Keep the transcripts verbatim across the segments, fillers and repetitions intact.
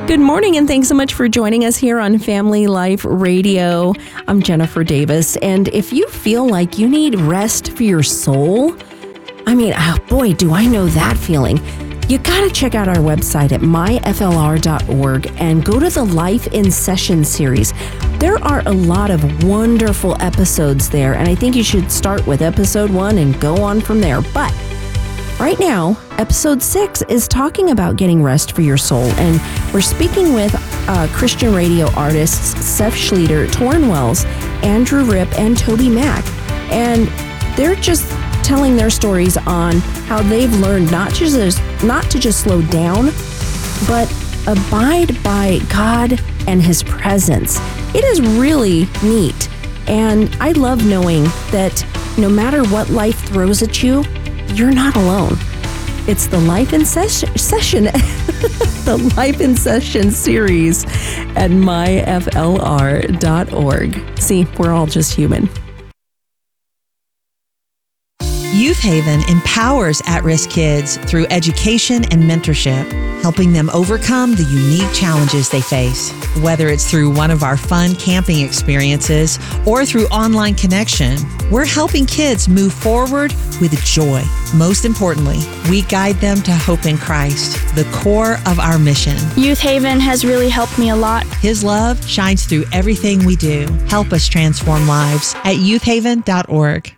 Good morning, and thanks so much for joining us here on Family Life Radio. I'm Jennifer Davis, and if you feel like you need rest for your soul, I mean, oh boy, do I know that feeling. You gotta check out our website at my f l r dot org and go to the Life in Session series. There are a lot of wonderful episodes there, and I think you should start with episode one and go on from there. But right now, episode six is talking about getting rest for your soul, and we're speaking with uh, Christian radio artists Seth Schlueter, Torrin Wells, Andrew Ripp, and Toby Mack. And they're just telling their stories on how they've learned not to just, not to just slow down, but abide by God and His presence. It is really neat, and I love knowing that no matter what life throws at you, you're not alone. It's the Life in Session, session the Life in Session series at my f l r dot org. See, we're all just human. Youth Haven empowers at-risk kids through education and mentorship, helping them overcome the unique challenges they face. Whether it's through one of our fun camping experiences or through online connection, we're helping kids move forward with joy. Most importantly, we guide them to hope in Christ, the core of our mission. Youth Haven has really helped me a lot. His love shines through everything we do. Help us transform lives at youth haven dot org.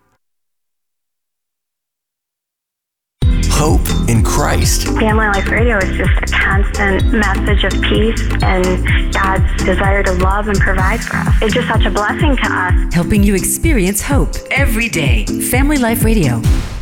Hope in Christ. Family Life Radio is just a constant message of peace and God's desire to love and provide for us. It's just such a blessing to us. Helping you experience hope every day. Family Life Radio.